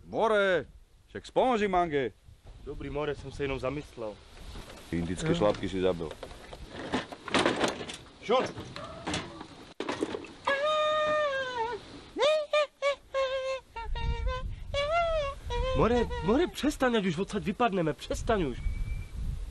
More, však spomoži Mange. Dobrý, more, jsem se jenom zamyslel. Indické šlapky si zabil. Šuň! More, přestaň, ať už odsaď vypadneme, přestaň už.